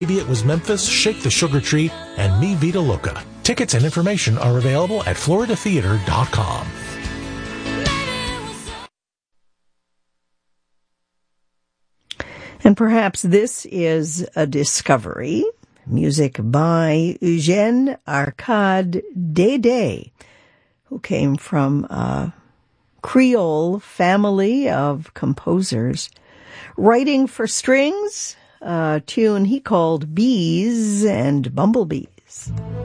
Maybe it was Memphis, Shake the Sugar Tree, and Mi Vida Loca. Tickets and information are available at floridatheater.com. And perhaps this is a discovery. Music by Eugène Arcade Dédé, who came from a Creole family of composers, writing for strings, a tune he called Bees and Bumblebees.